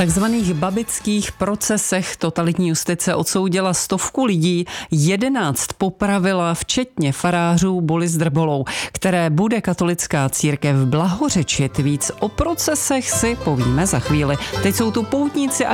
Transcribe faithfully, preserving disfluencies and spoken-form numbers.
takzvaných babických procesech totalitní justice odsoudila stovku lidí, jedenáct popravila, včetně farářů Buly s drbolou, které bude katolická církev blahořečit. Víc o procesech si povíme za chvíli. Teď jsou tu poutníci a